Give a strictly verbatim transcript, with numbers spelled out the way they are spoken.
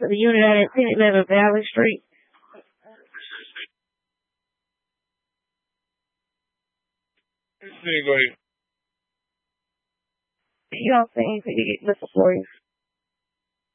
to the unit at ten eleven Valley Street. Go ahead. You don't think anything to get looking for you.